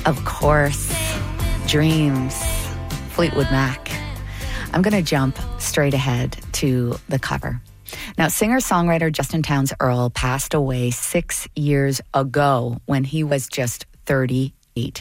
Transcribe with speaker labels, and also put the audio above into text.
Speaker 1: Of course, Dreams, Fleetwood Mac. I'm going to jump straight ahead to the cover. Now, singer-songwriter Justin Townes Earle passed away 6 years ago when he was just 38.